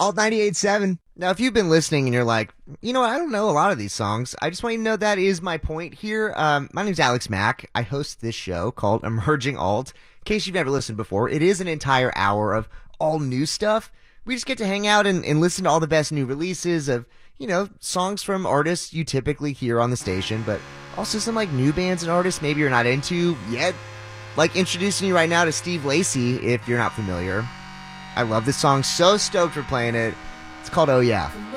Alt 98.7. Now, if you've been listening and you're like, you know what, I don't know a lot of these songs, I just want you to know that is my point here. My name's Alex Mack. I host this show called Emerging Alt. In case you've never listened before, it is an entire hour of all new stuff. We just get to hang out and listen to all the best new releases of, songs from artists you typically hear on the station, but also some like new bands and artists maybe you're not into yet. Like introducing you right now to Steve Lacy, if you're not familiar. I love this song, so stoked for playing it. It's called Oh Yeah.